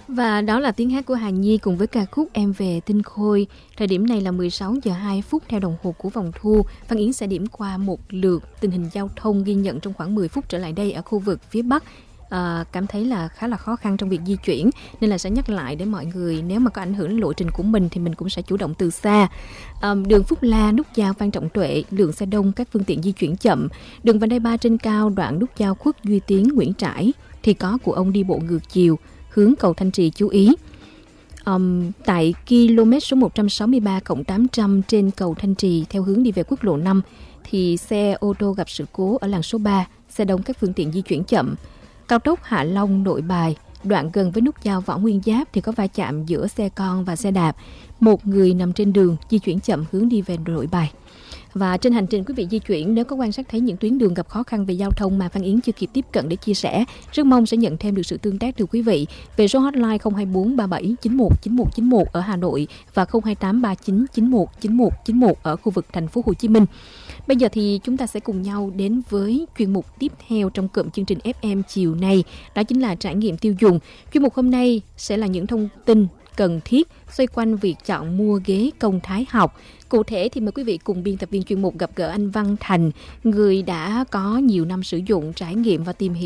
Và đó là tiếng hát của Hà Nhi cùng với ca khúc Em Về Tinh Khôi. Thời điểm này là 16 giờ 2 phút theo đồng hồ của vòng thu. Phan Yến sẽ điểm qua một lượt tình hình giao thông ghi nhận trong khoảng 10 phút trở lại đây ở khu vực phía Bắc. Cảm thấy là khá là khó khăn trong việc di chuyển, nên là sẽ nhắc lại để mọi người nếu mà có ảnh hưởng đến lộ trình của mình thì mình cũng sẽ chủ động từ xa. Đường Phúc La, nút giao Phan Trọng Tuệ, lượng xe đông, các phương tiện di chuyển chậm. Đường vành đai 3 trên cao, đoạn nút giao Khuất Duy Tiến, Nguyễn Trãi thì có của ông đi bộ ngược chiều hướng cầu Thanh Trì chú ý. Tại km số 163+800 trên cầu Thanh Trì theo hướng đi về quốc lộ 5 thì xe ô tô gặp sự cố ở làn số 3, xe đông các phương tiện di chuyển chậm. Cao tốc Hạ Long Nội Bài, đoạn gần với nút giao Võ Nguyên Giáp thì có va chạm giữa xe con và xe đạp. Một người nằm trên đường di chuyển chậm hướng đi về Nội Bài. Và trên hành trình quý vị di chuyển, nếu có quan sát thấy những tuyến đường gặp khó khăn về giao thông mà Phan Yến chưa kịp tiếp cận để chia sẻ, rất mong sẽ nhận thêm được sự tương tác từ quý vị về số hotline 024 37 91 9191 ở Hà Nội và 028 39 91 9191 ở khu vực thành phố Hồ Chí Minh. Bây giờ thì chúng ta sẽ cùng nhau đến với chuyên mục tiếp theo trong cụm chương trình FM chiều nay, đó chính là trải nghiệm tiêu dùng. Chuyên mục hôm nay sẽ là những thông tin cần thiết xoay quanh việc chọn mua ghế công thái học. Cụ thể thì mời quý vị cùng biên tập viên chuyên mục gặp gỡ anh Văn Thành, người đã có nhiều năm sử dụng, trải nghiệm và tìm hiểu